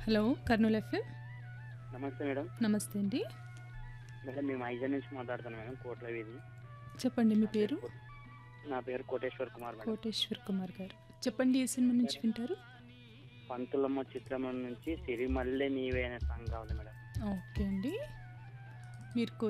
Hello Kurnool FM. నమస్తే madam. నమస్తే అండి. మేడం మేము ఐజాగ్ నుంచి మాట్లాడుతున్నాం మేడం, కోట్ల వీధి. చెప్పండి మీ నా పేరు పేరు? కో- నా పేరు కోటేశ్వర్ కుమార్ మేడం. కోటేశ్వర్ కుమార్ గారు. చెప్పండి ఏ సినిమా నుంచి మేడం, వింటారు? పంతులమ్మ చిత్రం నుంచి సిరిమల్లె నీవే అనే సాంగ్ కావాలి మేడం. ఓకే అండి. మీరు